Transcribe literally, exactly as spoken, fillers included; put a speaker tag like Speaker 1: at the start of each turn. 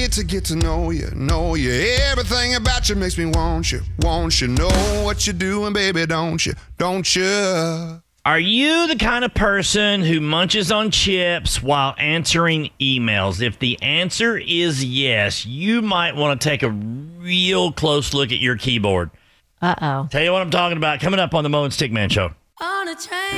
Speaker 1: get to get to know you, know you. Everything about you makes me want you, want you. Know what you're doing, baby, don't you, don't you?
Speaker 2: Are you the kind of person who munches on chips while answering emails? If the answer is yes, you might want to take a real close look at your keyboard.
Speaker 3: Uh-oh.
Speaker 2: Tell you what I'm talking about coming up on the Mo and Stickman Show.
Speaker 4: On a train.